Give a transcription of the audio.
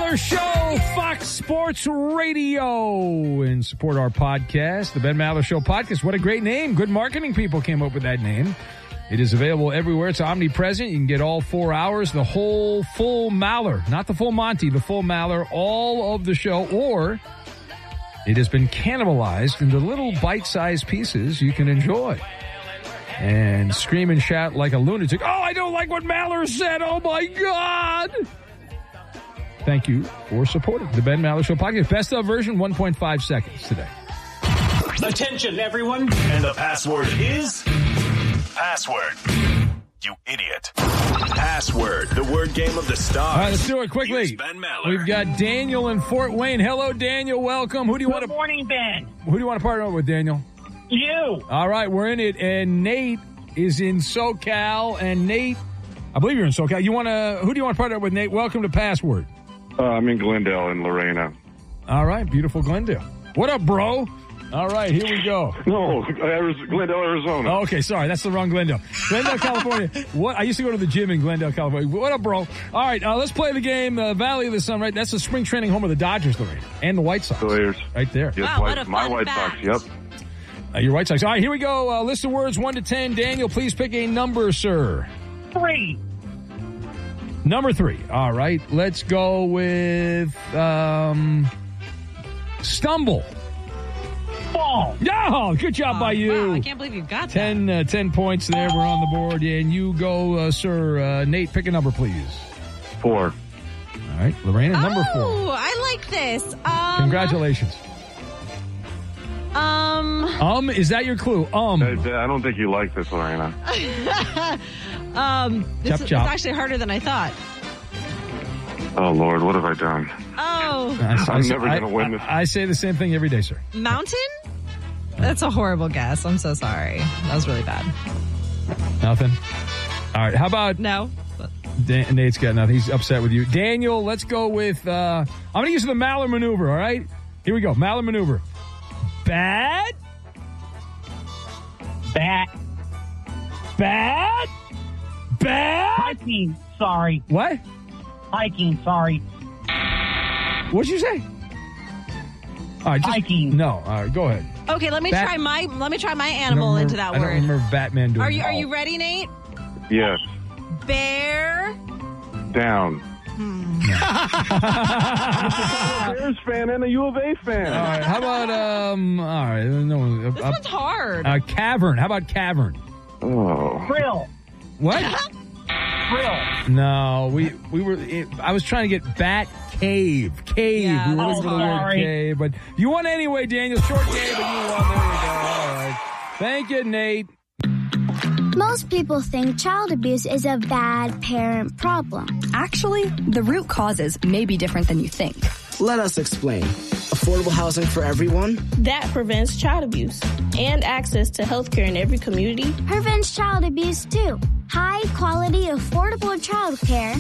Maller Show, Fox Sports Radio. And support our podcast, the Ben Maller Show podcast. What a great name. Good marketing people came up with that name. It is available everywhere. It's omnipresent. You can get all 4 hours, the whole full Maller, not the full Monty, the full Maller, all of the show, or it has been cannibalized into little bite-sized pieces you can enjoy. And scream and shout like a lunatic. Oh, I don't like what Maller said. Oh, my God. Thank you for supporting the Ben Maller Show podcast. Best of version, 1.5 seconds today. Attention, everyone. And the password is... Password. You idiot. Password, the word game of the stars. All right, let's do it quickly. Ben Maller. We've got Daniel in Fort Wayne. Hello, Daniel. Welcome. Who do you want to... Good morning, Ben. Who do you want to partner with, Daniel? You. All right, we're in it. And Nate is in SoCal. And Nate, I believe you're in SoCal. Who do you want to partner with, Nate? Welcome to Password. I'm in Glendale in Lorena. All right, beautiful Glendale. What up, bro? All right, here we go. No, Glendale, Arizona. Oh, okay, sorry, that's the wrong Glendale. Glendale, California. What? I used to go to the gym in Glendale, California. What up, bro? All right, let's play the game. Valley of the Sun, right? That's the spring training home of the Dodgers, Lorena, and the White Sox. Right there. Yes, wow, what a my fun White fact. Sox, yep. Your White Sox. All right, here we go. List of words 1 to 10. Daniel, please pick a number, sir. 3. Number 3. All right, let's go with stumble. Ball. No, good job by you. Wow, I can't believe you got that. 10 points there. We're on the board. And you go, sir. Nate, pick a number, please. 4. All right, Lorena, number 4. Oh, I like this. Congratulations. Is that your clue? I don't think you like this, Lorena. This is actually harder than I thought. Oh, Lord, what have I done? Oh. I'm never going to win this. I say the same thing every day, sir. Mountain? That's a horrible guess. I'm so sorry. That was really bad. Nothing? All right, how about... No. Nate's got nothing. He's upset with you. Daniel, let's go with... I'm going to use the Maller maneuver, all right? Here we go. Maller maneuver. Bad? Bat. Bad? Bad? Hiking. Sorry. What? Hiking. Sorry. What'd you say? All right, hiking. No. All right, go ahead. Okay, let me try my animal into that word. I don't remember Batman doing Are you ready, Nate? Yes. Bear. Down. Bears fan and a U of A fan. All right, how about all right, no. This one's hard. Cavern. How about cavern? Oh. Grill. What? Grill. No, we were. I was trying to get bat cave. Yeah, we were looking for the word cave, but you won anyway, Daniel. Short game, but you won. There you go. All right. Thank you, Nate. Most people think child abuse is a bad parent problem. Actually, the root causes may be different than you think. Let us explain. Affordable housing for everyone? That prevents child abuse and access to health care in every community. Prevents child abuse, too. High-quality, affordable child care